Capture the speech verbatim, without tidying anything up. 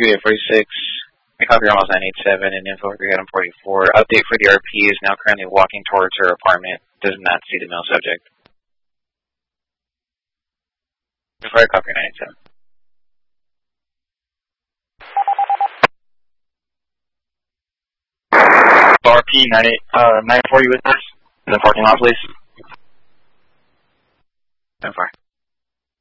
three eight forty-six. I copy almost nine eight seven and info for item forty-four. Update for the R P is now currently walking towards her apartment. Does not see the male subject. Before I copy nine eight seven. R P nine eight uh nine forty with us in the parking lot, please. So far.